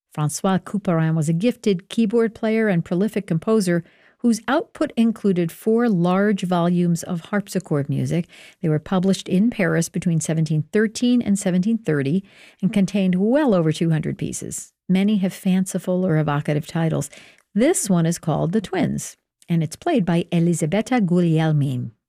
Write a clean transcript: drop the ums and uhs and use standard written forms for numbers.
Francois Couperin was a gifted keyboard player and prolific composer whose output included 4 large volumes of harpsichord music. They were published in Paris between 1713 and 1730 and contained well over 200 pieces. Many have fanciful or evocative titles. This one is called The Twins, and it's played by Elisabetta Guglielmin.